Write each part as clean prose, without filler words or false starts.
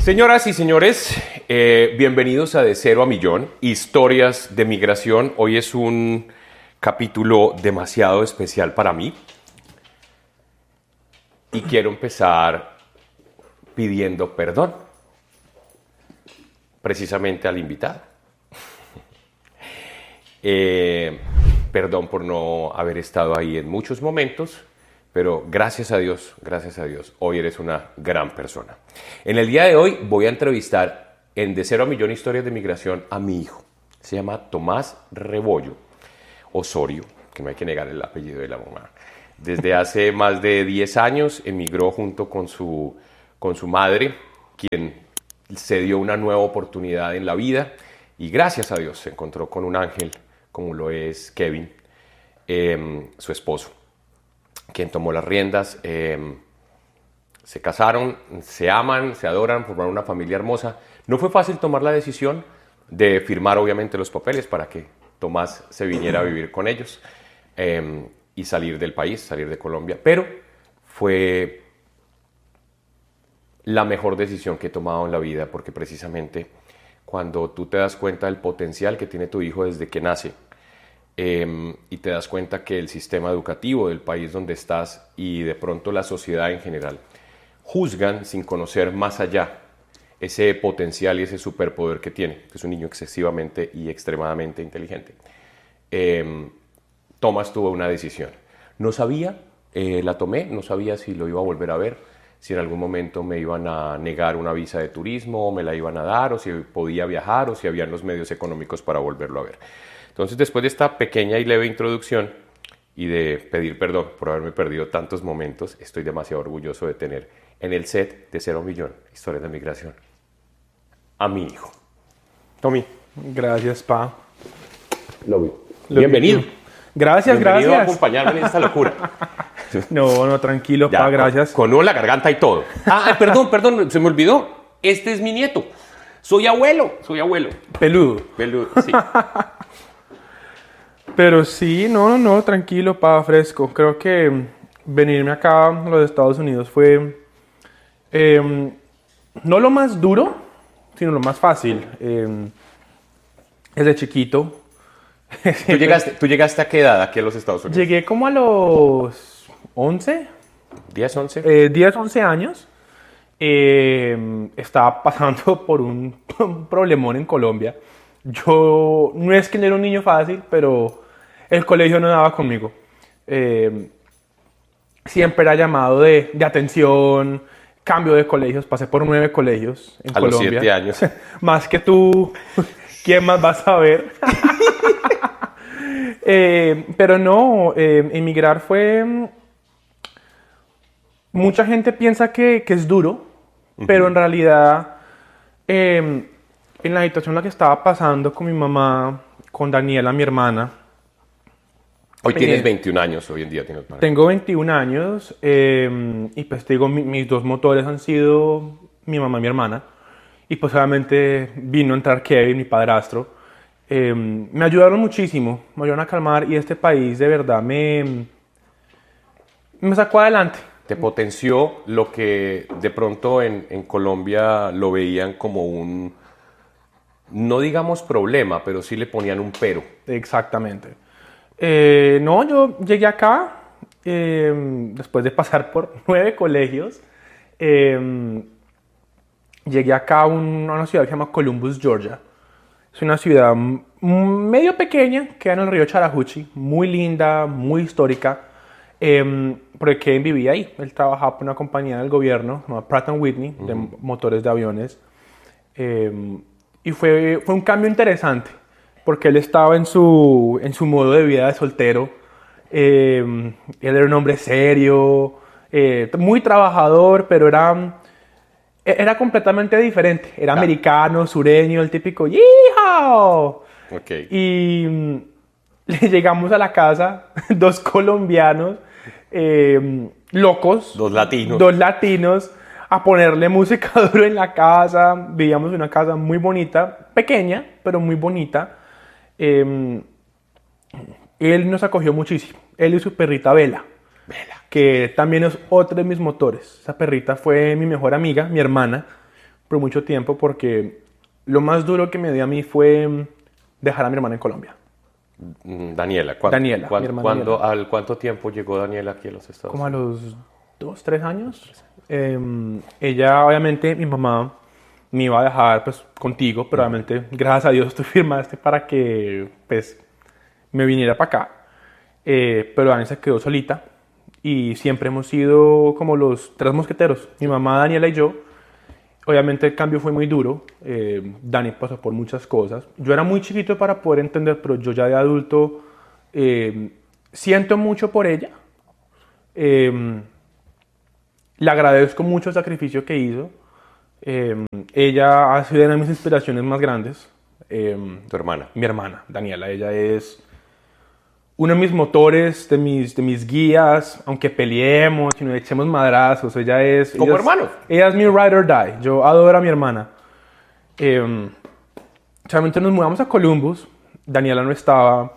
Señoras y señores, bienvenidos a De Cero a Millón, historias de migración. Hoy es un capítulo demasiado especial para mí y quiero empezar pidiendo perdón, precisamente al invitado. Perdón por no haber estado ahí en muchos momentos, pero gracias a Dios, hoy eres una gran persona. En el día de hoy voy a entrevistar en De Cero a Millón historias de migración a mi hijo. Se llama Tomás Rebollo Osorio, que no hay que negar el apellido de la mamá. Desde hace más de 10 años emigró junto con su madre, quien se dio una nueva oportunidad en la vida y gracias a Dios se encontró con un ángel como lo es Kevin, su esposo, quien tomó las riendas. Se casaron, se aman, se adoran, formaron una familia hermosa. No fue fácil tomar la decisión de firmar obviamente los papeles para que Tomás se viniera a vivir con ellos y salir del país, salir de Colombia, pero fue la mejor decisión que he tomado en la vida, porque precisamente cuando tú te das cuenta del potencial que tiene tu hijo desde que nace y te das cuenta que el sistema educativo del país donde estás y de pronto la sociedad en general juzgan sin conocer más allá ese potencial y ese superpoder que tiene, que es un niño excesivamente y extremadamente inteligente. Tomás tuvo una decisión. No sabía, la tomé, no sabía si lo iba a volver a ver, si en algún momento me iban a negar una visa de turismo, o me la iban a dar, o si podía viajar, o si habían los medios económicos para volverlo a ver. Entonces, después de esta pequeña y leve introducción y de pedir perdón por haberme perdido tantos momentos, estoy demasiado orgulloso de tener en el set de Cero a Millón, Historias de Migración, a mi hijo. Tommy. Gracias, pa. Bienvenido. Gracias. Bienvenido a acompañarme en esta locura. No, tranquilo, Ya, pa, gracias. Con la garganta y todo. Perdón, se me olvidó. Este es mi nieto. Soy abuelo. Peludo. Sí. Pero sí, no, tranquilo, pa, fresco. Creo que venirme acá a los Estados Unidos fue no lo más duro, sino lo más fácil. Desde chiquito. ¿Tú llegaste a qué edad aquí a los Estados Unidos? Llegué como a los 11. 10, 11. 10, 11 años. Estaba pasando por un problemón en Colombia. Yo no es que no era un niño fácil, pero el colegio no daba conmigo. Siempre era llamado de atención, cambio de colegios. Pasé por 9 colegios en Colombia. A los 7 años. Más que tú, ¿quién más vas a ver? Pero no, emigrar fue... Mucha gente piensa que es duro, pero en realidad, en la situación en la que estaba pasando con mi mamá, con Daniela, mi hermana. Hoy tienes 21 años, hoy en día tienes más. Tengo 21 años y pues te digo, mis dos motores han sido mi mamá y mi hermana. Y pues obviamente vino a entrar Kevin, mi padrastro. Me ayudaron muchísimo, me ayudaron a calmar y este país de verdad me sacó adelante. Te potenció lo que de pronto en Colombia lo veían como un, no digamos problema, pero sí le ponían un pero. Exactamente. No, yo llegué acá después de pasar por 9 colegios. Llegué acá a una ciudad que se llama Columbus, Georgia. Es una ciudad medio pequeña, queda en el río Chattahoochee, muy linda, muy histórica. Porque Kevin vivía ahí. Él trabajaba por una compañía del gobierno, llamada Pratt & Whitney, de motores de aviones. Y fue un cambio interesante, porque él estaba en su modo de vida de soltero. Él era un hombre serio, muy trabajador, pero era completamente diferente. Era americano, sureño, el típico ¡yeehaw! Okay. Y le llegamos a la casa, 2 colombianos, locos. 2 latinos. 2 latinos, a ponerle música duro en la casa. Vivíamos en una casa muy bonita, pequeña, pero muy bonita. Él nos acogió muchísimo. Él y su perrita Bella, que también es otro de mis motores. Esa perrita fue mi mejor amiga, mi hermana, por mucho tiempo porque lo más duro que me dio a mí fue dejar a mi hermana en Colombia. Daniela, Daniela, mi hermana Daniela. ¿Al cuánto tiempo llegó Daniela aquí a los Estados Como a Unidos? los 2, 3 años. Ella, obviamente, mi mamá me iba a dejar pues contigo, pero obviamente, gracias a Dios, tú firmaste para que pues me viniera para acá. Pero Dani se quedó solita y siempre hemos sido como los 3 mosqueteros, mi mamá, Daniela y yo. Obviamente el cambio fue muy duro, Dani pasó por muchas cosas. Yo era muy chiquito para poder entender, pero yo ya de adulto siento mucho por ella. Le agradezco mucho el sacrificio que hizo. Ella ha sido una de mis inspiraciones más grandes. Tu hermana. Mi hermana, Daniela, ella es uno de mis motores, de mis guías, aunque peleemos y nos echemos madrazos, ella es... Como hermanos. Ella es mi ride or die, yo adoro a mi hermana. Solamente nos mudamos a Columbus, Daniela no estaba,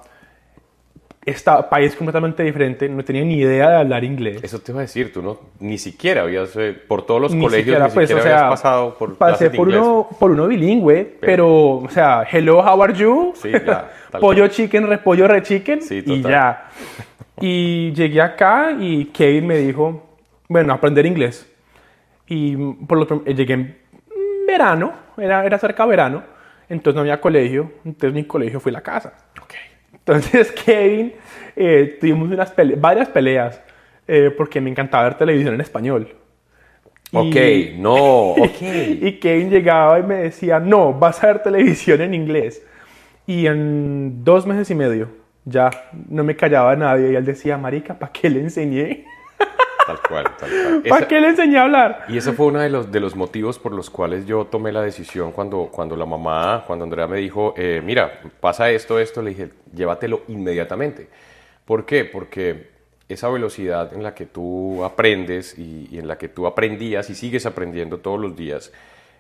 país completamente diferente, no tenía ni idea de hablar inglés. Eso te iba a decir, tú no, ni siquiera habías, por todos los Ni colegios, siquiera, ni pues, siquiera o sea, habías pasado por pasé clases de por inglés. por uno bilingüe, pero, o sea, hello, how are you? Sí, ya, tal Pollo cual. chicken, repollo re chicken, Sí, y total. ya. Y llegué acá y Kevin me dijo, bueno, aprender inglés. Y llegué en verano, era cerca de verano, entonces no había colegio, entonces mi colegio fue la casa. Ok. Entonces Kevin, tuvimos varias peleas, porque me encantaba ver televisión en español. Ok, no, ok. Y Kevin llegaba y me decía, no, vas a ver televisión en inglés. Y en 2 meses y medio ya no me callaba nadie. Y él decía, marica, ¿para qué le enseñé? Tal cual, tal cual. ¿Para qué le enseñé a hablar? Y ese fue uno de los motivos por los cuales yo tomé la decisión cuando Andrea me dijo, mira, pasa esto, le dije, llévatelo inmediatamente. ¿Por qué? Porque esa velocidad en la que tú aprendes y en la que tú aprendías y sigues aprendiendo todos los días,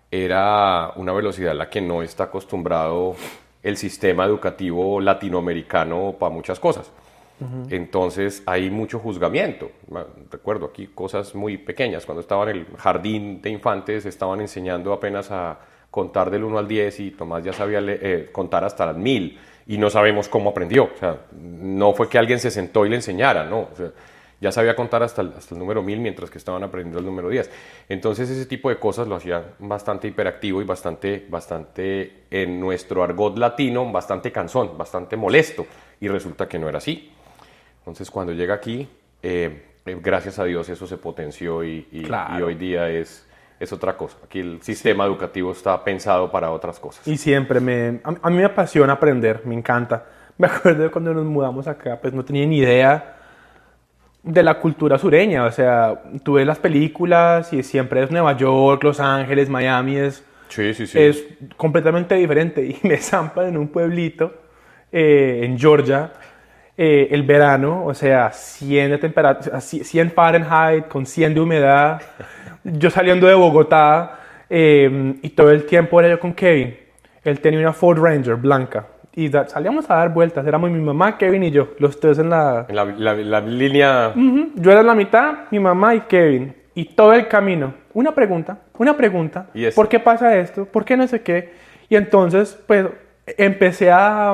era una velocidad a la que no está acostumbrado el sistema educativo latinoamericano para muchas cosas. Entonces hay mucho juzgamiento. Recuerdo aquí cosas muy pequeñas. Cuando estaba en el jardín de infantes estaban enseñando apenas a contar del 1 al 10 y Tomás ya sabía contar hasta las 1000 y no sabemos cómo aprendió. O sea, no fue que alguien se sentó y le enseñara, no. O sea, ya sabía contar hasta el número 1000 mientras que estaban aprendiendo el número 10. Entonces ese tipo de cosas lo hacía bastante hiperactivo y bastante en nuestro argot latino, bastante cansón, bastante molesto. Y resulta que no era así. Entonces cuando llega aquí, gracias a Dios eso se potenció y hoy día es otra cosa. Aquí el sistema educativo está pensado para otras cosas. Y siempre a mí me apasiona aprender, me encanta. Me acuerdo de cuando nos mudamos acá, pues no tenía ni idea de la cultura sureña. O sea, tú ves las películas y siempre es Nueva York, Los Ángeles, Miami, Sí. es completamente diferente. Y me zampan en un pueblito en Georgia el verano, o sea, 100 de temperatura, 100 Fahrenheit, con 100 de humedad. Yo saliendo de Bogotá y todo el tiempo era yo con Kevin. Él tenía una Ford Ranger blanca y salíamos a dar vueltas. Éramos mi mamá, Kevin y yo, los tres en la línea. Yo era en la mitad, mi mamá y Kevin. Y todo el camino, una pregunta. ¿Por qué pasa esto? ¿Por qué no sé qué? Y entonces, pues, empecé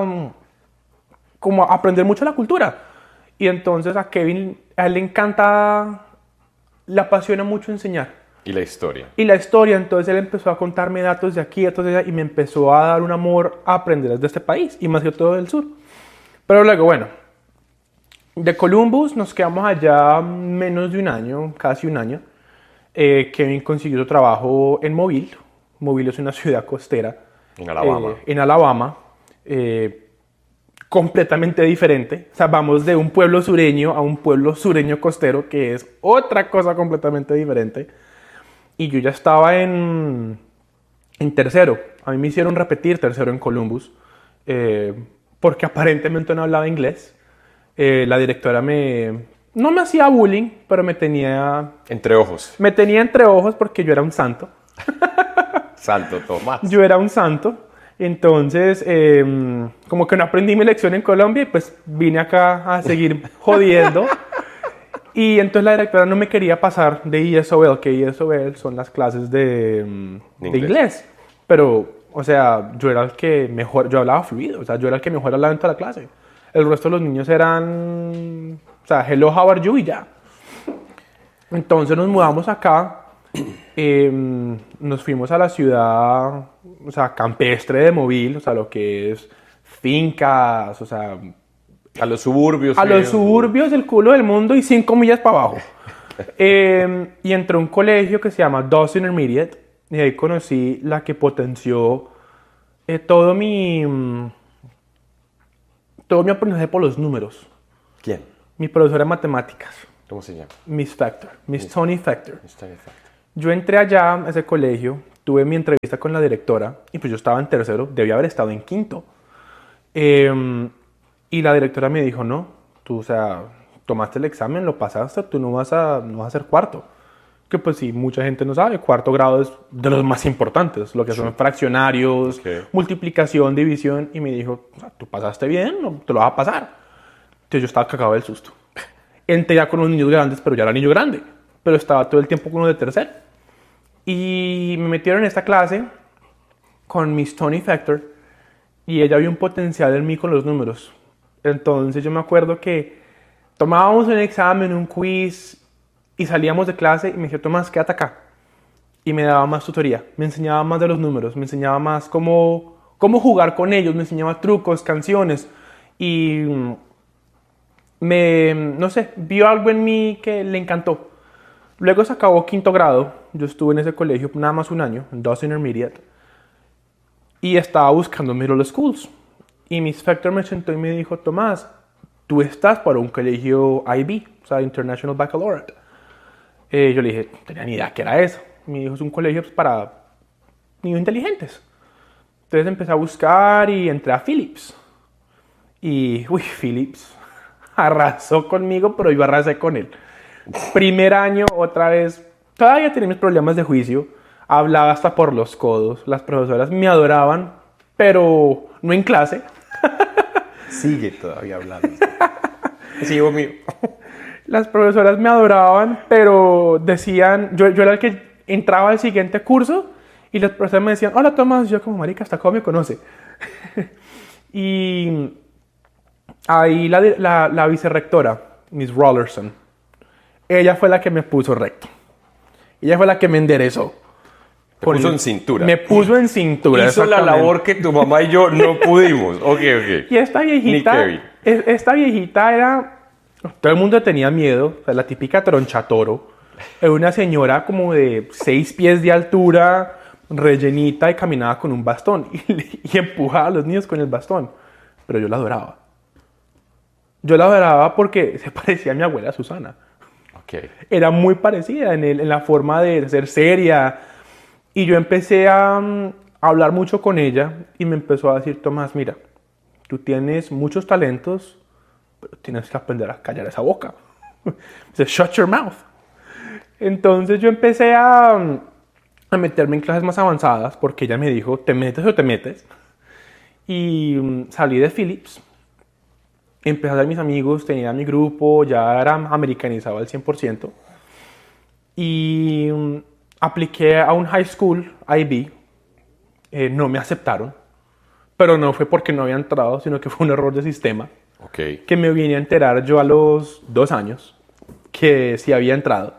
como a aprender mucho la cultura. Y entonces a Kevin, a él le encanta, le apasiona mucho enseñar. Y la historia. Entonces él empezó a contarme datos de aquí, datos de allá, y me empezó a dar un amor a aprender desde este país, y más que todo del sur. Pero luego, bueno, de Columbus nos quedamos allá menos de un año, casi un año. Kevin consiguió su trabajo en Mobile. Mobile es una ciudad costera. En Alabama. En Alabama. Completamente diferente. O sea, vamos de un pueblo sureño a un pueblo sureño costero, que es otra cosa completamente diferente. Y yo ya estaba en tercero. A mí me hicieron repetir tercero en Columbus, porque aparentemente no hablaba inglés. La directora no me hacía bullying, pero me tenía... Entre ojos. Me tenía entre ojos porque yo era un santo. Santo Tomás. Yo era un santo. Entonces, como que no aprendí mi lección en Colombia y pues vine acá a seguir jodiendo. Y entonces la directora no me quería pasar de ESOL, que ESOL son las clases de inglés. Pero, o sea, yo era el que mejor, yo hablaba fluido, o sea, yo era el que mejor hablaba en toda la clase. El resto de los niños eran, o sea, hello, how are you y ya. Entonces nos mudamos acá, nos fuimos a la ciudad, o sea, campestre de Mobile, o sea, lo que es fincas, o sea, A los suburbios. a los suburbios del culo del mundo y 5 millas para abajo. Y entré a un colegio que se llama Dawson Intermediate y ahí conocí la que potenció todo todo mi aprendizaje por los números. ¿Quién? Mi profesora de matemáticas, ¿Cómo se llama? Miss Factor, Miss Tony Factor. Está en efecto. Yo entré allá a ese colegio, tuve mi entrevista con la directora y pues yo estaba en tercero, debía haber estado en quinto. Y la directora me dijo, no, tú, o sea, tomaste el examen, lo pasaste, tú no vas a hacer cuarto. Que pues sí, mucha gente no sabe, cuarto grado es de los más importantes, lo que son fraccionarios, multiplicación, división. Y me dijo, o sea, tú pasaste bien, no, te lo vas a pasar. Entonces yo estaba cagado del susto. Entré ya con los niños grandes, pero ya era niño grande. Pero estaba todo el tiempo con uno de tercero. Y me metieron en esta clase con Miss Tony Factor y ella vio un potencial en mí con los números. Entonces yo me acuerdo que tomábamos un examen, un quiz y salíamos de clase y me decía, Tomás, quédate acá. Y me daba más tutoría, me enseñaba más de los números, me enseñaba más cómo jugar con ellos, me enseñaba trucos, canciones y no sé, vio algo en mí que le encantó. Luego se acabó quinto grado, yo estuve en ese colegio nada más un año, en Dawson Intermediate, y estaba buscando middle schools. Y Miss Factor me sentó y me dijo, Tomás, tú estás para un colegio IB, o sea, International Baccalaureate. Yo le dije, no tenía ni idea qué era eso. Me dijo, es un colegio para niños inteligentes. Entonces empecé a buscar y entré a Phillips. Y, Phillips arrasó conmigo, pero yo arrasé con él. Primer año, otra vez, todavía tenía mis problemas de juicio. Hablaba hasta por los codos. Las profesoras me adoraban, pero no en clase. Sigue todavía hablando. Es hijo mío. Las profesoras me adoraban, pero decían... Yo era el que entraba al siguiente curso y las profesoras me decían, hola Tomás, yo como marica, hasta cómo me conoce. Y ahí la vicerrectora, Miss Rollerson, ella fue la que me puso recto. Ella fue la que me enderezó. Te puso en cintura. Me puso en cintura. Hizo la labor que tu mamá y yo no pudimos. Ok. Y esta viejita era... Todo el mundo tenía miedo. O sea, la típica tronchatoro. Era una señora como de 6 pies de altura, rellenita y caminaba con un bastón. Y empujaba a los niños con el bastón. Pero yo la adoraba. Yo la adoraba porque se parecía a mi abuela Susana. Okay. Era muy parecida en la forma de ser seria. Y yo empecé a hablar mucho con ella y me empezó a decir, Tomás, mira, tú tienes muchos talentos, pero tienes que aprender a callar esa boca. Dice, shut your mouth. Entonces yo empecé a meterme en clases más avanzadas porque ella me dijo, ¿te metes o te metes? Y salí de Phillips. Empecé a hacer mis amigos, tenía mi grupo, ya era americanizado al 100%. Y apliqué a un high school, IB. No me aceptaron. Pero no fue porque no había entrado, sino que fue un error de sistema. Okay. Que me vine a enterar yo a los 2 años que sí había entrado.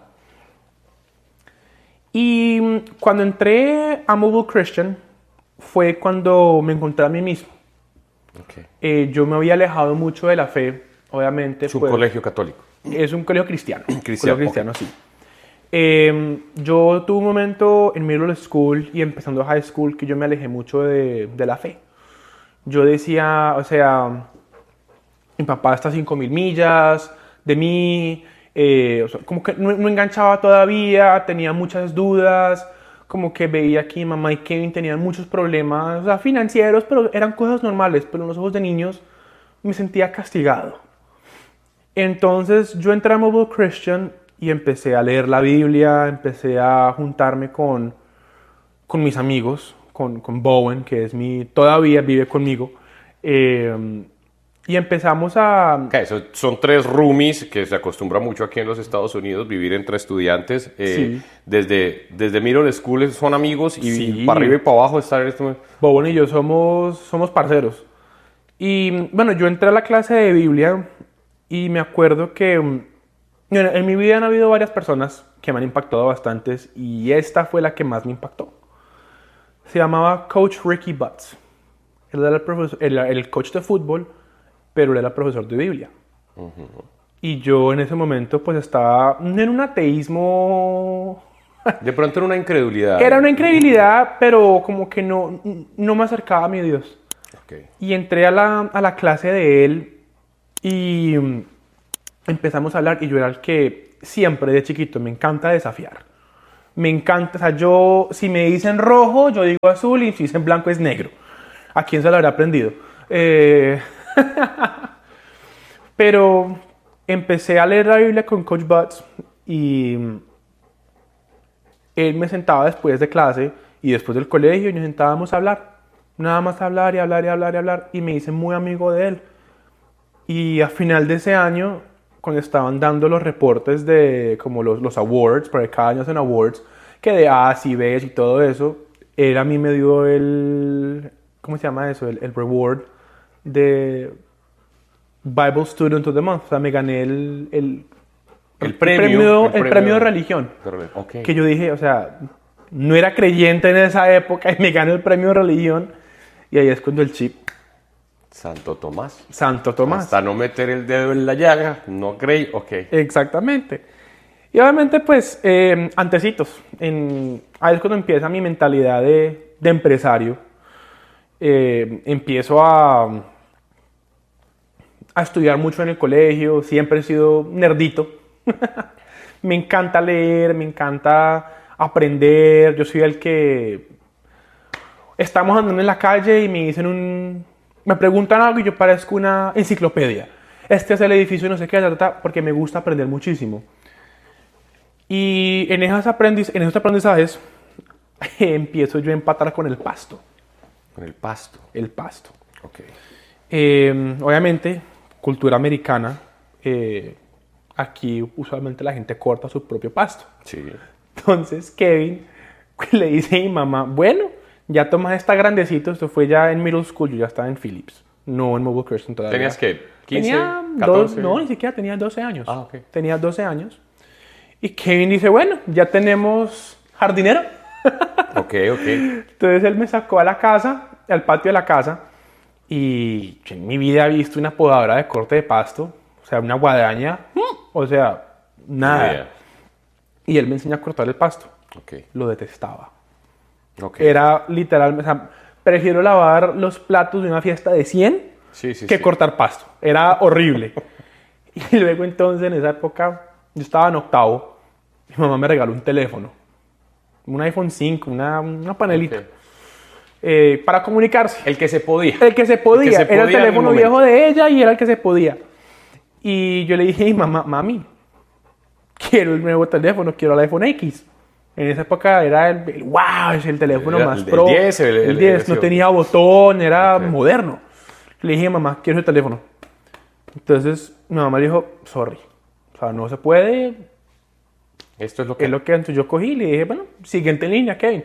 Y cuando entré a Mobile Christian fue cuando me encontré a mí mismo. Okay. Yo me había alejado mucho de la fe, obviamente. Es un colegio católico. Es un colegio cristiano. Cristiano. Colegio cristiano, sí. Yo tuve un momento en middle school y empezando high school que yo me alejé mucho de la fe. Yo decía, o sea, mi papá está a 5.000 millas de mí, o sea, como que no enganchaba todavía, tenía muchas dudas, como que veía que mi mamá y Kevin tenían muchos problemas, o sea, financieros, pero eran cosas normales, pero en los ojos de niños me sentía castigado. Entonces yo entré a Mobile Christian y empecé a leer la Biblia, empecé a juntarme con mis amigos, con Bowen, que es todavía vive conmigo, y Y empezamos a... Eso, son 3 roomies que se acostumbra mucho aquí en los Estados Unidos, vivir entre estudiantes. Sí. Desde middle school son amigos y Sí. para arriba y para abajo estar en este... Bobón y yo somos parceros. Y bueno, yo entré a la clase de Biblia y me acuerdo que bueno, en mi vida han habido varias personas que me han impactado bastantes y esta fue la que más me impactó. Se llamaba Coach Ricky Butts. Él era el coach de fútbol, pero él era profesor de Biblia. Y yo en ese momento pues estaba en un ateísmo... De pronto era una incredulidad. Era una incredulidad, pero como que no me acercaba a mi Dios. Okay. Y entré a la clase de él y empezamos a hablar y yo era el que siempre de chiquito me encanta desafiar. Me encanta, o sea, yo si me dicen rojo, yo digo azul y si dicen blanco es negro. ¿A quién se lo habrá aprendido? Pero empecé a leer la Biblia con Coach Butts y él me sentaba después de clase y después del colegio y nos sentábamos a hablar. Nada más hablar y hablar y hablar y hablar. Y me hice muy amigo de él. Y a final de ese año, cuando estaban dando los reportes de como los awards, porque cada año hacen awards, que de A's y B's y todo eso, él a mí me dio el, ¿cómo se llama eso? El reward de Bible Student of the Month. O sea, me gané el premio de religión. Okay. Que yo dije, o sea, no era creyente en esa época y me gané el premio de religión. Y ahí es cuando el chip. Santo Tomás. Santo Tomás. Hasta no meter el dedo en la llaga, no creí, ok. Exactamente. Y obviamente, pues, antecitos. Ahí es cuando empieza mi mentalidad de empresario. Empiezo a estudiar mucho en el colegio. Siempre he sido nerdito. Me encanta leer, me encanta aprender. Yo soy el que... Estamos andando en la calle y me dicen me preguntan algo y yo parezco una enciclopedia. Este es el edificio, no sé qué, porque me gusta aprender muchísimo. Y en esos aprendizajes empiezo yo a empatar con el pasto. Con el pasto. El pasto. Ok. Obviamente, cultura americana, aquí usualmente la gente corta su propio pasto. Sí. Entonces Kevin le dice a mi mamá, bueno, ya Tomás está grandecito, esto fue ya en middle school, yo ya estaba en Phillips, no en Mobile Christian todavía. ¿Tenías qué? ¿15? Tenía 14? No, ni siquiera tenía 12 años. Ah, ok. Tenía 12 años. Y Kevin dice, bueno, ya tenemos jardinero. Ok. Entonces él me sacó a la casa, al patio de la casa, y yo en mi vida he visto una podadora de corte de pasto, o sea, una guadaña, o sea, nada. Yeah. Y él me enseñó a cortar el pasto. Ok. Lo detestaba. Ok. Era literalmente, o sea, prefiero lavar los platos de una fiesta de 100 que cortar pasto. Era horrible. Y luego entonces en esa época, yo estaba en octavo, mi mamá me regaló un teléfono, un iPhone 5, una panelita, para comunicarse. El que se podía. El que se podía. Era el teléfono en viejo de ella y era el que se podía. Y yo le dije a mi mamá, mami, quiero el nuevo teléfono, quiero el iPhone X. En esa época era wow, es el teléfono más pro. El 10, el 10, no tenía botón, era moderno. Le dije, mamá, quiero el teléfono. Entonces mi mamá le dijo, sorry, o sea, no se puede. Esto es lo que... Entonces yo cogí y le dije, bueno, siguiente línea, Kevin.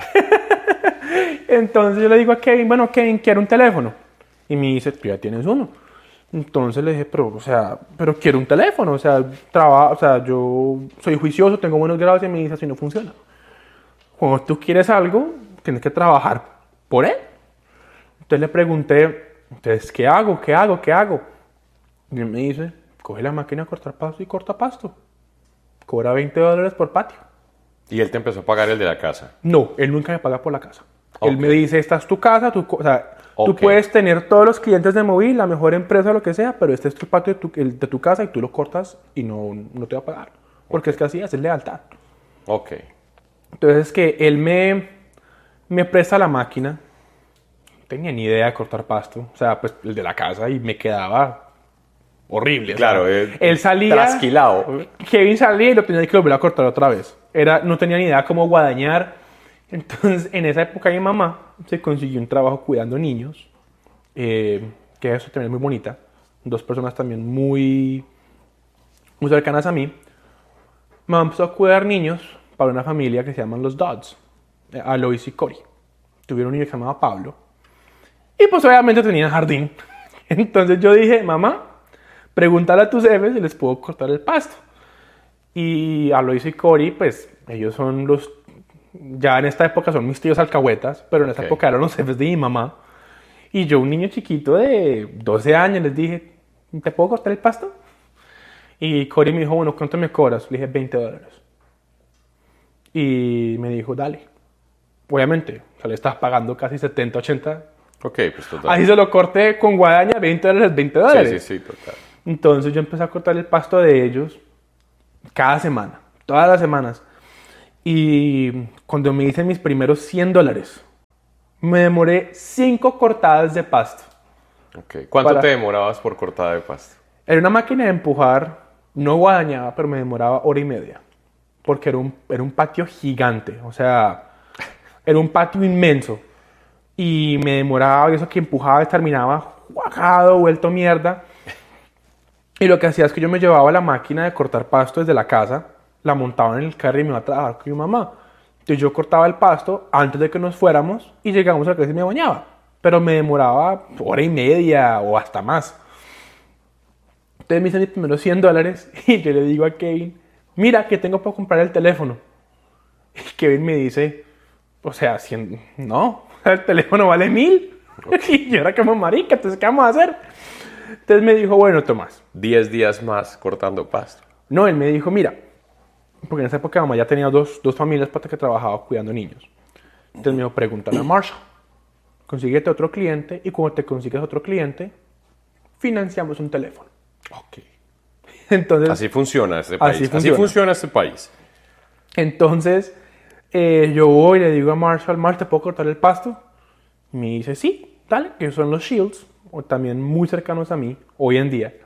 Entonces yo le digo a Kevin, bueno, Kevin, quiero un teléfono. Y me dice, tú ya tienes uno. Entonces le dije, pero quiero un teléfono, o sea, yo soy juicioso, tengo buenos grados y me dice, así no funciona. Cuando tú quieres algo, tienes que trabajar por él. Entonces le pregunté, entonces, ¿qué hago? Y él me dice, coge la máquina de cortar pasto y corta pasto. Cobra $20 por patio. Y él te empezó a pagar el de la casa. No, él nunca me paga por la casa. Okay. Él me dice, esta es tu casa, tú puedes tener todos los clientes de móvil, la mejor empresa, lo que sea, pero este es tu patio de tu casa y tú lo cortas y no te va a pagar. Porque es que así es lealtad. Ok. Entonces que él me presta la máquina. No tenía ni idea de cortar pasto. O sea, pues el de la casa y me quedaba horrible. Claro, o sea, él salía... trasquilado. Kevin salía y lo tenía que volver a cortar otra vez. No tenía ni idea cómo guadañar. Entonces, en esa época mi mamá se consiguió un trabajo cuidando niños, que eso también es muy bonita. dos personas también muy, muy cercanas a mí. Mamá empezó a cuidar niños para una familia que se llaman los Dodds, Alois y Cory. Tuvieron un niño que se llamaba Pablo. Y pues obviamente tenían jardín. Entonces yo dije, mamá, pregúntale a tus jefes si les puedo cortar el pasto. Y Alois y Cory, pues ellos son los, ya en esta época son mis tíos alcahuetas, pero en esta época eran los jefes de mi mamá. Y yo, un niño chiquito de 12 años, les dije, ¿te puedo cortar el pasto? Y Cory me dijo, bueno, ¿cuánto me cobras? Le dije, $20. Y me dijo, dale. Obviamente, o sea, le estás pagando casi 70, 80. Ok, pues total. Así se lo corté con guadaña, $20, $20. Sí, sí, sí, total. Entonces yo empecé a cortar el pasto de ellos cada semana, todas las semanas. Y cuando me hice mis primeros $100, me demoré 5 cortadas de pasto. Ok. ¿Cuánto te demorabas por cortada de pasto? Era una máquina de empujar, no guadañaba, pero me demoraba hora y media. Porque era un patio gigante, o sea, era un patio inmenso. Y me demoraba, eso que empujaba terminaba guajado, vuelto mierda. Y lo que hacía es que yo me llevaba la máquina de cortar pasto desde la casa, la montaba en el carro y me iba a trabajar con mi mamá. Entonces yo cortaba el pasto antes de que nos fuéramos y llegamos a la casa y me bañaba. Pero me demoraba hora y media o hasta más. Entonces me hice mis primeros $100 y yo le digo a Kevin, mira que tengo para comprar el teléfono. Y Kevin me dice, o sea, no, el teléfono vale $1,000. Y yo era como marica, entonces ¿qué vamos a hacer? Entonces me dijo, bueno, Tomás. 10 días más cortando pasto. No, él me dijo, mira, porque en esa época mamá ya tenía dos familias para que trabajaba cuidando niños. Entonces me dijo, pregúntale a Marshall, consíguete otro cliente y cuando te consigues otro cliente, financiamos un teléfono. Ok. Entonces, así funciona este país. Así funciona este país. Entonces, yo voy y le digo a Marshall, ¿te puedo cortar el pasto? Y me dice, sí, dale, que son los Shields, o también muy cercanos a mí, hoy en día.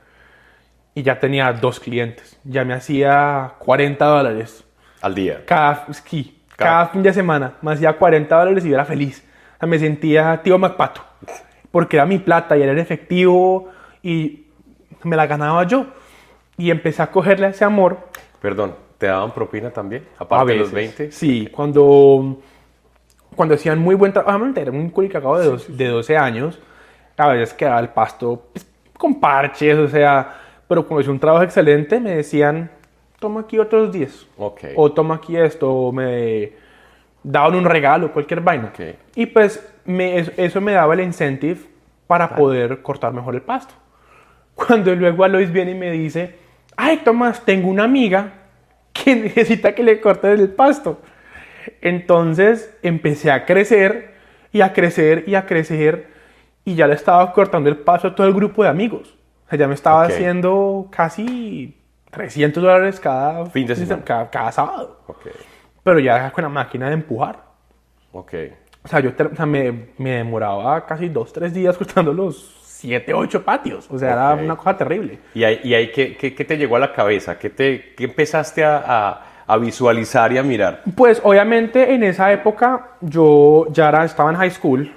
Y ya tenía 2 clientes. Ya me hacía $40. Al día. Cada fin de semana me hacía $40 y yo era feliz. O sea, me sentía tío MacPato. Porque era mi plata y era en efectivo y me la ganaba yo. Y empecé a cogerle ese amor. Perdón, ¿te daban propina también? Aparte de los 20. Sí, cuando hacían muy buen trabajo, era un culicagado de 12 años. A veces quedaba el pasto pues, con parches, o sea, pero cuando hacía un trabajo excelente me decían, toma aquí otros 10. Okay. O toma aquí esto, o me daban un regalo, cualquier vaina. Okay. Y pues eso me daba el incentive para poder cortar mejor el pasto. Cuando luego Alois viene y me dice, ay Tomás, tengo una amiga que necesita que le cortes el pasto. Entonces empecé a crecer y a crecer y a crecer y ya le estaba cortando el pasto a todo el grupo de amigos. O sea, ya me estaba haciendo casi $300 cada fin de semana, cada sábado. Okay. Pero ya con la máquina de empujar. Okay. O sea, me demoraba casi 2-3 días cortando los 7-8 patios. O sea, era una cosa terrible. ¿Y ahí qué te llegó a la cabeza? ¿Qué empezaste a visualizar y a mirar? Pues obviamente en esa época yo ya estaba en high school.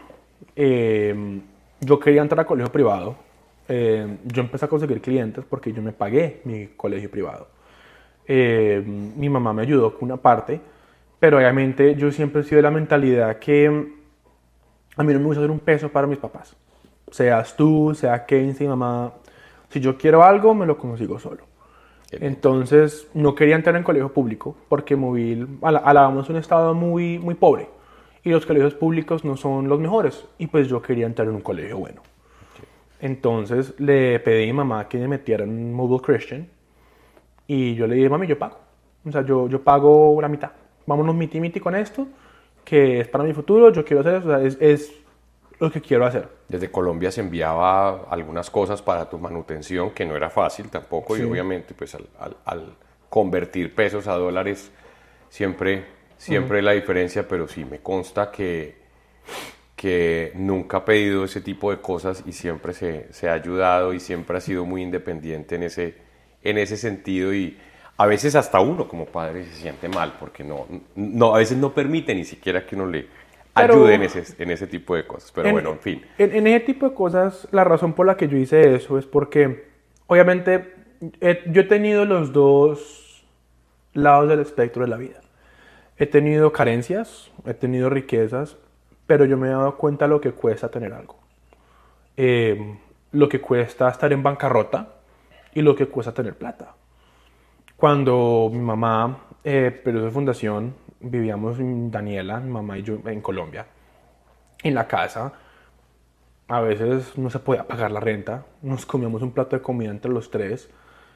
Yo quería entrar a colegio privado. Yo empecé a conseguir clientes porque yo me pagué mi colegio privado. Mi mamá me ayudó con una parte, pero obviamente yo siempre he sido de la mentalidad que a mí no me gusta hacer un peso para mis papás. Seas tú, sea Kevin, sea mi mamá. Si yo quiero algo, me lo consigo solo. Entonces no quería entrar en colegio público porque Alabama es un estado muy, muy pobre y los colegios públicos no son los mejores y pues yo quería entrar en un colegio bueno. Entonces le pedí a mi mamá que me metiera en Mobile Christian y yo le dije, mami, yo pago. O sea, yo pago la mitad. Vámonos miti con esto, que es para mi futuro, yo quiero hacer eso, o sea, es lo que quiero hacer. Desde Colombia se enviaba algunas cosas para tu manutención, que no era fácil tampoco, y obviamente pues al convertir pesos a dólares siempre la diferencia, pero sí me consta que nunca ha pedido ese tipo de cosas y siempre se ha ayudado y siempre ha sido muy independiente en ese sentido, y a veces hasta uno como padre se siente mal porque no a veces no permite ni siquiera que uno le ayude en ese tipo de cosas. Pero bueno, en fin. En ese tipo de cosas, la razón por la que yo hice eso es porque, obviamente, yo he tenido los dos lados del espectro de la vida. He tenido carencias, he tenido riquezas, pero yo me he dado cuenta lo que cuesta tener algo. Lo que cuesta estar en bancarrota y lo que cuesta tener plata. Cuando mi mamá perdió su fundación, vivíamos en Daniela, mi mamá y yo, en Colombia. En la casa, a veces no se podía pagar la renta, nos comíamos un plato de comida entre los tres.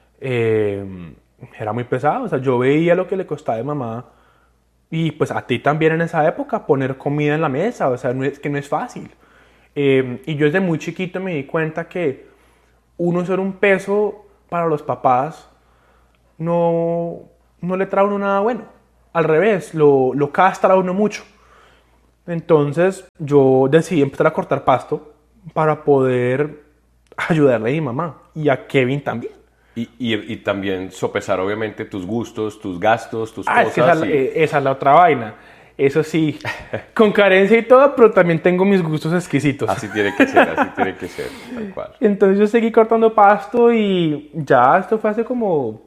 Era muy pesado, o sea, yo veía lo que le costaba a mamá y pues a ti también en esa época poner comida en la mesa, o sea, que no es fácil. Y yo desde muy chiquito me di cuenta que uno ser un peso para los papás no le trae a uno nada bueno. Al revés, lo castra a uno mucho. Entonces yo decidí empezar a cortar pasto para poder ayudarle a mi mamá y a Kevin también. Y también sopesar obviamente tus gustos, tus gastos, tus cosas. Esa es la otra vaina. Eso sí, con carencia y todo, pero también tengo mis gustos exquisitos. Así tiene que ser, tal cual. Entonces yo seguí cortando pasto y ya esto fue hace como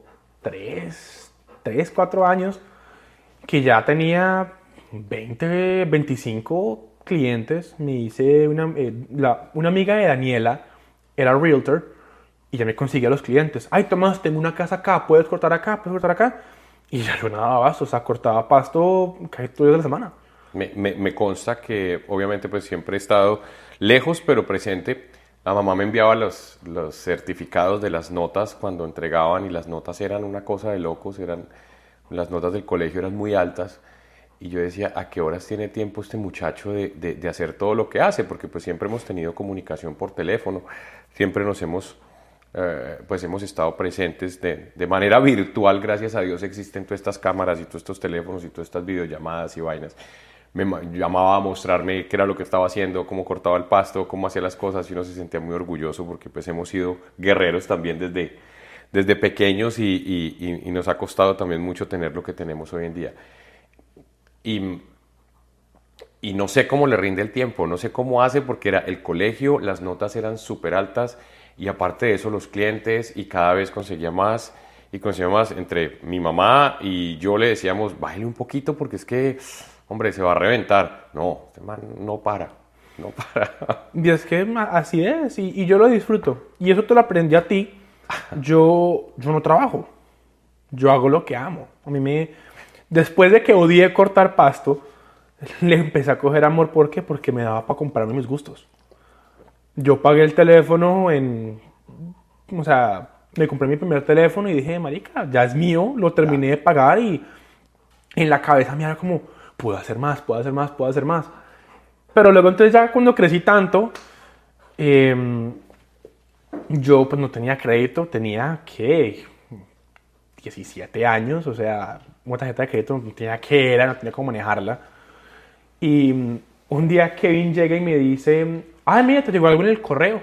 4 años, que ya tenía 20, 25 clientes. Me hice una amiga de Daniela, era realtor, y ya me conseguía los clientes. Ay, Tomás, tengo una casa acá, ¿puedes cortar acá? ¿Puedes cortar acá? Y ya yo no daba abasto, o sea, cortaba pasto casi todos los días de la semana. Me consta que obviamente pues siempre he estado lejos pero presente. La mamá me enviaba los certificados de las notas cuando entregaban y las notas eran una cosa de locos, las notas del colegio eran muy altas y yo decía, ¿a qué horas tiene tiempo este muchacho de hacer todo lo que hace? Porque pues siempre hemos tenido comunicación por teléfono, siempre nos hemos estado presentes de manera virtual, gracias a Dios existen todas estas cámaras y todos estos teléfonos y todas estas videollamadas y vainas. Me llamaba a mostrarme qué era lo que estaba haciendo, cómo cortaba el pasto, cómo hacía las cosas y uno se sentía muy orgulloso porque pues hemos sido guerreros también desde pequeños y nos ha costado también mucho tener lo que tenemos hoy en día. Y no sé cómo le rinde el tiempo, no sé cómo hace porque era el colegio, las notas eran súper altas y aparte de eso los clientes y cada vez conseguía más y conseguía más. Entre mi mamá y yo le decíamos, bájale un poquito porque es que, hombre, se va a reventar. No, este man no para. Y es que así es y yo lo disfruto y eso te lo aprendí a ti. Yo no trabajo, yo hago lo que amo. Después de que odié cortar pasto, le empecé a coger amor. ¿Por qué? Porque me daba para comprarme mis gustos. Yo pagué el teléfono o sea, me compré mi primer teléfono y dije, marica, ya es mío, lo terminé de pagar y en la cabeza me era como, puedo hacer más. Pero luego entonces ya cuando crecí tanto, yo pues no tenía crédito, tenía, ¿qué? 17 años, o sea, una tarjeta de crédito no tenía qué era, no tenía cómo manejarla. Y un día Kevin llega y me dice, ay, mira, te llegó algo en el correo.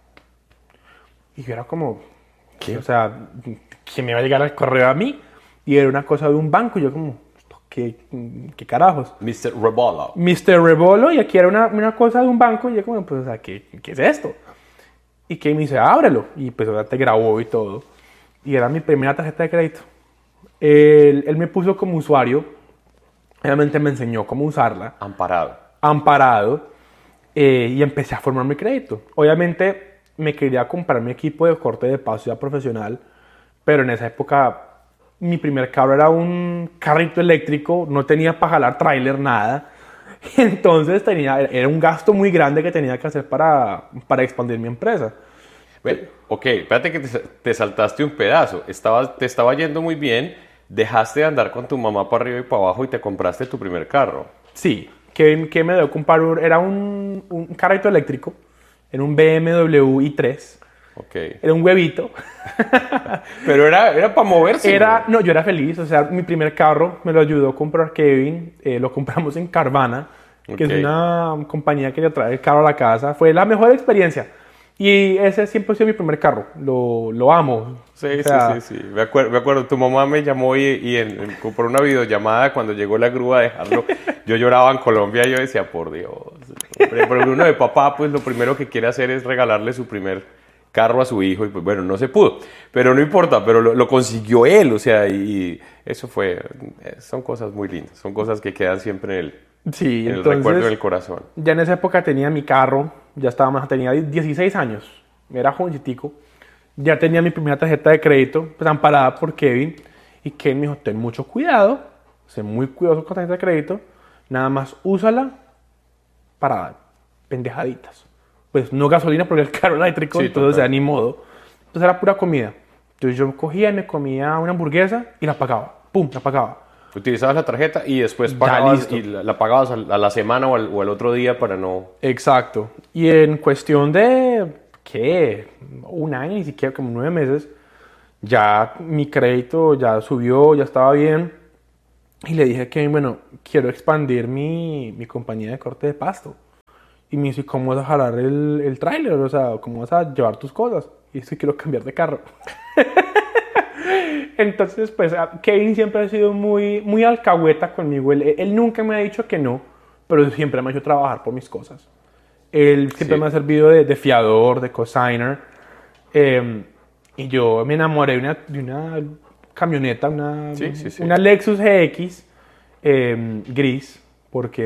Y yo era como, ¿qué? O sea, ¿que me va a llegar al correo a mí? Y era una cosa de un banco, y yo como, ¿qué carajos? Mr. Rebolo. Mr. Rebolo, y aquí era una cosa de un banco, y yo como, pues, o sea, ¿qué es esto? Y Kevin me dice, ábrelo. Y pues, o sea, te grabó y todo. Y era mi primera tarjeta de crédito. Él me puso como usuario, obviamente me enseñó cómo usarla. Amparado. Y empecé a formar mi crédito. Obviamente me quería comprar mi equipo de corte de pasto ya profesional, pero en esa época mi primer carro era un carrito eléctrico, no tenía para jalar tráiler, nada. Entonces era un gasto muy grande que tenía que hacer para expandir mi empresa. Bueno, ok, espérate que te saltaste un pedazo. Te estaba yendo muy bien, dejaste de andar con tu mamá para arriba y para abajo y te compraste tu primer carro. Sí, que me dio comprar era un carrito eléctrico, era un BMW i3. Okay. Era un huevito. Pero era para moverse. No, yo era feliz. O sea, mi primer carro me lo ayudó a comprar Kevin. Lo compramos en Carvana, que es una compañía que le trae el carro a la casa. Fue la mejor experiencia. Y ese siempre ha sido mi primer carro. Lo amo. Sí, o sea, sí. Me acuerdo. Tu mamá me llamó y compró una videollamada cuando llegó la grúa a dejarlo Yo lloraba en Colombia y yo decía, por Dios. Hombre, pero uno de papá, pues lo primero que quiere hacer es regalarle su primer carro a su hijo y pues bueno, no se pudo. Pero no importa, pero lo consiguió él, o sea, y eso fue, son cosas muy lindas, son cosas que quedan siempre Sí, en el entonces, recuerdo, en el corazón. ya en esa época tenía mi carro, ya estaba más, tenía 16 años, era jovencitico. Ya tenía mi primera tarjeta de crédito, pues amparada por Kevin. Y Kevin me dijo, ten mucho cuidado, sé muy cuidadoso con la tarjeta de crédito, nada más úsala para pendejaditas. Pues no gasolina porque el carro eléctrico, Sí, entonces total. ya ni modo. Entonces era pura comida. Entonces yo cogía y me comía una hamburguesa y la pagaba. ¡Pum! La pagaba. Utilizabas la tarjeta y después Ya pagabas listo. y la pagabas a la semana o al otro día para no... Exacto. Y en cuestión de, ¿qué? Un año, ni siquiera como 9 meses, ya mi crédito ya subió, ya estaba bien. Y le dije que, bueno, quiero expandir mi compañía de corte de pasto. Y me dice, ¿cómo vas a jalar el tráiler? O sea, ¿cómo vas a llevar tus cosas? Y dice, quiero cambiar de carro. Entonces, pues, Kevin siempre ha sido muy alcahueta conmigo. Él nunca me ha dicho que no, pero siempre me ha hecho trabajar por mis cosas. Él siempre Sí. me ha servido de fiador, de cosigner. Y yo me enamoré de una camioneta, Sí, sí, sí. una Lexus GX gris, porque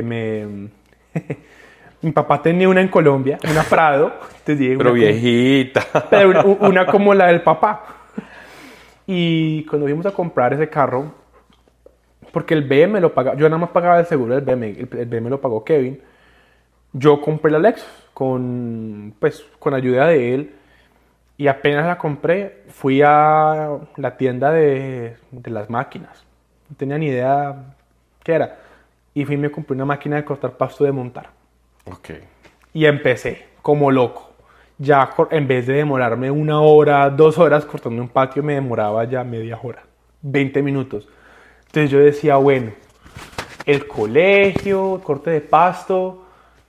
mi papá tenía una en Colombia, una Prado, te digo, Pero viejita. pero una como la del papá. Y cuando fuimos a comprar ese carro, porque el BM lo pagaba, yo nada más pagaba el seguro del BM, el BM lo pagó Kevin. Yo compré la Lexus con ayuda de él y apenas la compré, fui a la tienda de las máquinas. No tenía ni idea qué era. Y fui y me compré una máquina de cortar pasto de montar. Ok. Y empecé como loco. Ya en vez de demorarme 1 hora, 2 horas cortando un patio, me demoraba ya media hora, 20 minutos. Entonces yo decía, bueno, el colegio, corte de pasto,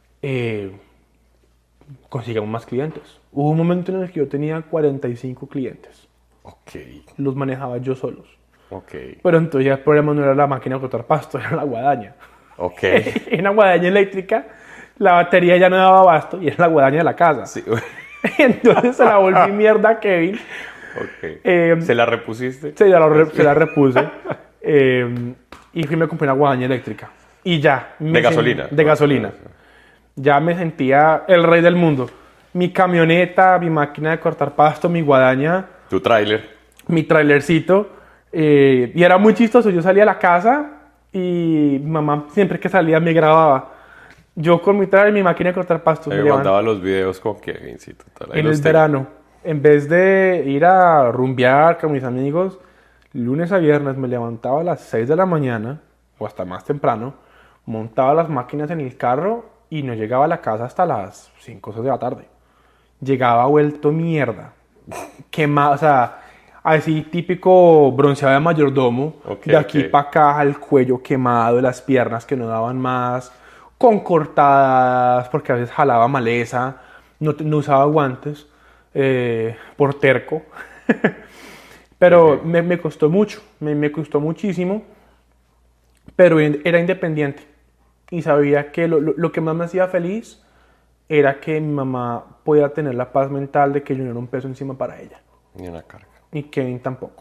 consigamos más clientes. Hubo un momento en el que yo tenía 45 clientes. Ok. Los manejaba yo solos. Ok. Pero entonces ya el problema no era la máquina de cortar pasto, era la guadaña. Ok. En una guadaña eléctrica, la batería ya no daba abasto y era la guadaña de la casa. Sí. Entonces se la volví mierda a Kevin. Ok. ¿Se la repusiste? Se la repuse. Y fui y me compré una guadaña eléctrica. Y ya. De gasolina. De gasolina. Ya me sentía el rey del mundo. Mi camioneta, mi máquina de cortar pasto, mi guadaña, Tu tráiler. mi trailercito. Y era muy chistoso. Yo salía a la casa y mi mamá siempre que salía me grababa. Yo con mi trailer y mi máquina de cortar pasto. Me mandaba los videos con Kevin, sí, total. Ahí En los el tengo. verano, en vez de ir a rumbear con mis amigos, lunes a viernes me levantaba a las 6 de la mañana, o hasta más temprano, montaba las máquinas en el carro y no llegaba a la casa hasta las 5 o 6 de la tarde. Llegaba vuelto mierda, quemado, o sea, así típico bronceado de mayordomo, Ok, de aquí ok. para acá, el cuello quemado, las piernas que no daban más, con cortadas, porque a veces jalaba maleza, no usaba guantes, por terco. Pero Ok. me costó mucho, me costó muchísimo, pero era independiente y sabía que lo que más me hacía feliz era que mi mamá podía tener la paz mental de que yo no era un peso encima para ella, Ni una carga. ni Kevin tampoco.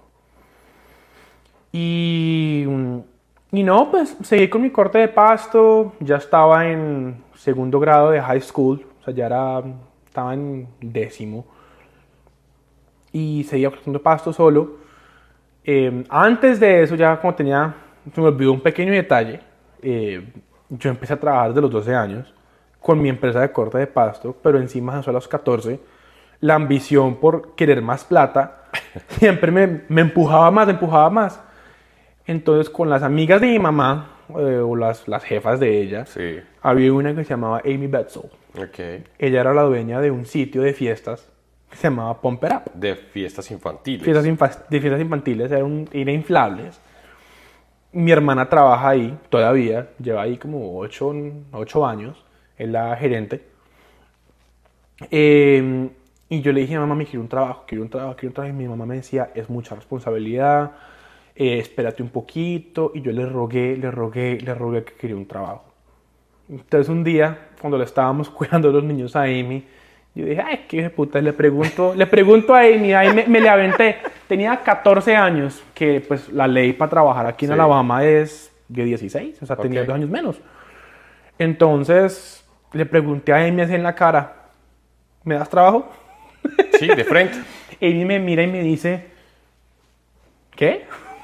Y no, pues seguí con mi corte de pasto, ya estaba en segundo grado de high school, o sea, estaba en 10º y seguía cortando pasto solo. Antes de eso, ya como se me olvidó un pequeño detalle, yo empecé a trabajar desde los 12 años con mi empresa de corte de pasto, pero encima de a los 14, la ambición por querer más plata siempre me empujaba más, empujaba más. Entonces, con las amigas de mi mamá, o las jefas de ella, Sí. había una que se llamaba Amy Betzel. Ok. Ella era la dueña de un sitio de fiestas que se llamaba Pump It Up. De fiestas infantiles. De fiestas infantiles, era inflables. Mi hermana trabaja ahí todavía, lleva ahí como 8 años, es la gerente. Y yo le dije a mamá, me quiero un trabajo, quiero un trabajo, quiero un trabajo. Y mi mamá me decía, es mucha responsabilidad, espérate un poquito. Y yo le rogué que quería un trabajo. Entonces un día, cuando le estábamos cuidando a los niños a Amy, yo dije, ay, qué hijo de puta, le pregunto a Amy, ahí me le aventé. Tenía 14 años, que pues la ley para trabajar aquí en Alabama es de 16, o sea, tenía 2 años menos. Entonces, le pregunté a Amy así en la cara, ¿me das trabajo? Sí, de frente. Amy me mira y me dice, ¿qué?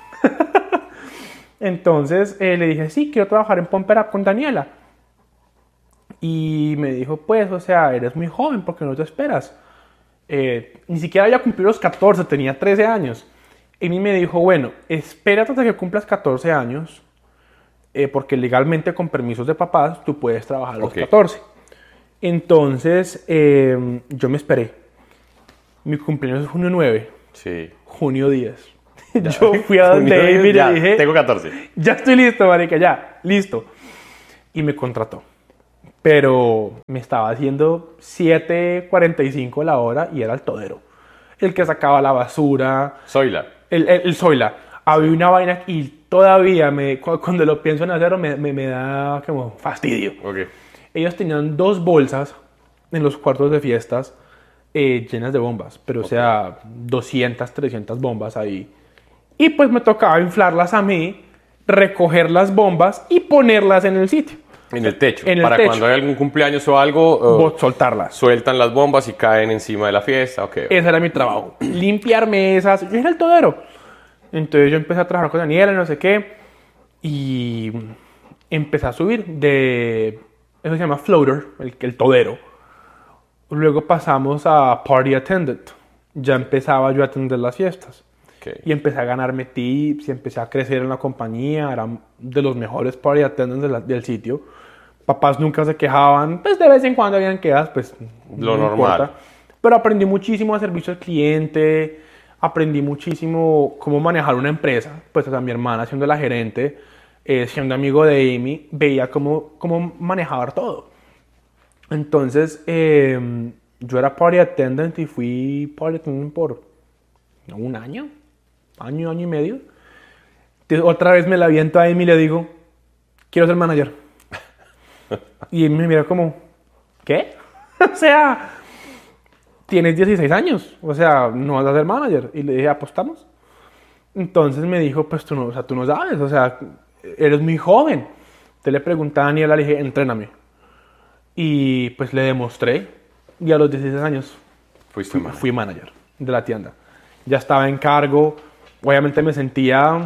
Entonces, le dije, sí, quiero trabajar en Pump It Up con Daniela. Y me dijo, pues, o sea, eres muy joven, ¿por qué no te esperas? Ni siquiera había cumplido los 14, tenía 13 años. Amy me dijo, bueno, espérate hasta que cumplas 14 años, porque legalmente con permisos de papás tú puedes trabajar a los 14. Entonces, yo me esperé. Mi cumpleaños es junio 9. Sí. Junio 10. Yo fui a donde Amy y le dije, tengo 14. Ya estoy listo, marica, ya, listo. Y me contrató. Pero me estaba haciendo 7.45 la hora y era el todero. El que sacaba la basura. Zoila. El Zoila. Había una vaina y todavía cuando lo pienso en hacerlo me da como fastidio. Okay. Ellos tenían 2 bolsas en los cuartos de fiestas llenas de bombas. Pero o sea, 200, 300 bombas ahí. Y pues me tocaba inflarlas a mí, recoger las bombas y ponerlas en el sitio. En el techo. En el Para techo. cuando hay algún cumpleaños o algo, soltarlas. Sueltan las bombas y caen encima de la fiesta. Okay. Ese era mi trabajo. Limpiar mesas. Yo era el todero. Entonces yo empecé a trabajar con Daniela, no sé qué. Y empecé a subir de... Eso se llama floater, el todero. Luego pasamos a party attendant. Ya empezaba yo a atender las fiestas. Okay. Y empecé a ganarme tips y empecé a crecer en la compañía. Era de los mejores party attendants del sitio. Papás nunca se quejaban. Pues de vez en cuando habían quejas, pues lo no normal. importa. Pero aprendí muchísimo a servicio al cliente. Aprendí muchísimo cómo manejar una empresa. Pues o sea, mi hermana siendo la gerente, siendo amigo de Amy, veía cómo manejar todo. Entonces, yo era party attendant y fui party attendant por un año y medio. Entonces, otra vez me la aviento a Amy y le digo, quiero ser manager. Y Amy me mira como, ¿qué? O sea, tienes 16 años, o sea, no vas a ser manager. Y le dije, ¿apostamos? Entonces me dijo, pues tú no sabes, o sea, eres muy joven. Te le pregunté a Daniela, le dije, entréname. Y pues le demostré. Y a los 16 años fui manager de la tienda. Ya estaba en cargo. Obviamente me sentía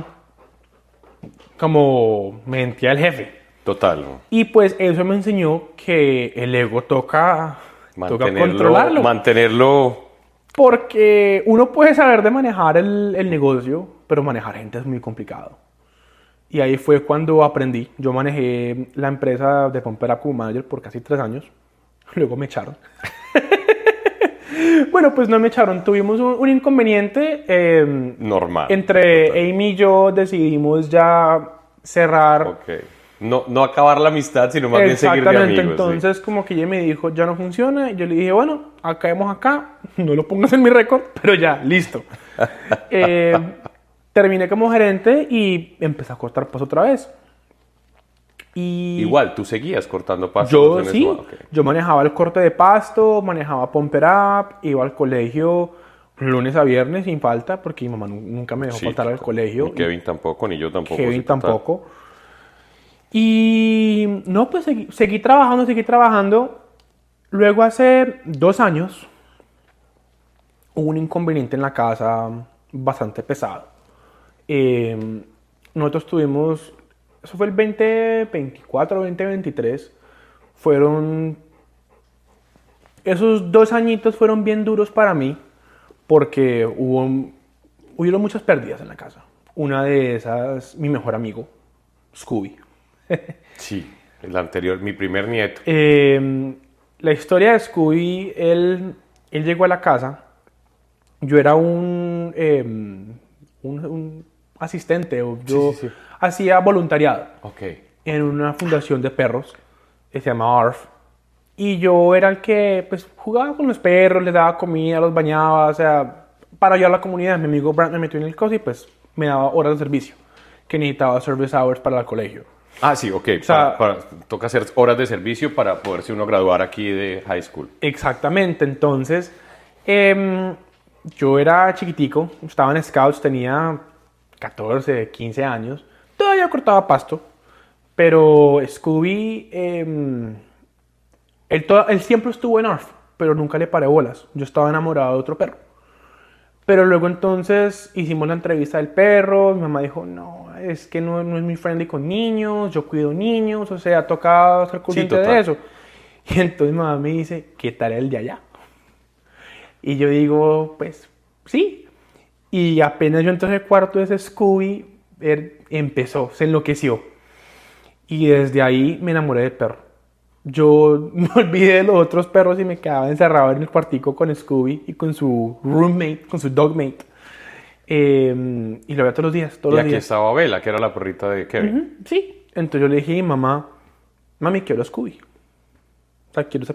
el jefe. Total. Y pues eso me enseñó que el ego toca controlarlo. Mantenerlo. Porque uno puede saber de manejar el negocio, pero manejar gente es muy complicado. Y ahí fue cuando aprendí. Yo manejé la empresa de Pump It Up como manager por casi 3 años. Luego me echaron. Bueno, pues no me echaron. Tuvimos un inconveniente. Normal. Entre total. Amy y yo decidimos ya cerrar. Okay. No acabar la amistad, sino más bien seguir de amigos. Exactamente. Entonces, como que ella me dijo, ya no funciona. Y yo le dije, bueno, acabemos acá. No lo pongas en mi récord, pero ya, listo. Terminé como gerente y empecé a cortar paso otra vez. Y igual, tú seguías cortando pasto. yo sí, yo manejaba el corte de pasto, manejaba Pump It Up, iba al colegio lunes a viernes sin falta, porque mi mamá nunca me dejó faltar al colegio. Ni Kevin tampoco, ni yo tampoco. Kevin tampoco. Y no, pues seguí trabajando. Luego hace 2 años hubo un inconveniente en la casa bastante pesado. Nosotros tuvimos, eso fue el 2024, 2023, esos 2 añitos fueron bien duros para mí porque hubieron muchas pérdidas en la casa. Una de esas, mi mejor amigo, Scooby. Sí, el anterior, mi primer nieto. La historia de Scooby, él llegó a la casa, yo era un asistente, yo hacía voluntariado en una fundación de perros, que se llama ARF, y yo era el que pues jugaba con los perros, les daba comida, los bañaba, o sea, para ayudar a la comunidad. Mi amigo Brand me metió en el coso y pues me daba horas de servicio, que necesitaba service hours para el colegio. Ah, sí, ok. sea, toca hacer horas de servicio para poderse uno graduar aquí de high school. Exactamente, entonces yo era chiquitico, estaba en Scouts, tenía 14, 15 años, todavía cortaba pasto, pero Scooby, él siempre estuvo en ARF, pero nunca le paré bolas, yo estaba enamorado de otro perro. Pero luego entonces hicimos la entrevista del perro, mi mamá dijo, no, es que no es muy friendly con niños, yo cuido niños, o sea, toca ser consciente de eso. Y entonces mi mamá me dice, ¿qué tal el de allá? Y yo digo, pues, sí. Y apenas yo entré al cuarto de ese Scooby, él empezó, se enloqueció. Y desde ahí me enamoré del perro. Yo me olvidé de los otros perros y me quedaba encerrado en el cuartico con Scooby y con su roommate, con su dogmate. Y lo veía todos los días, todos y los aquí días. estaba Bella, que era la perrita de Kevin. Sí. Entonces yo le dije a mi mamá, mami, quiero Scooby. O sea, quiero ese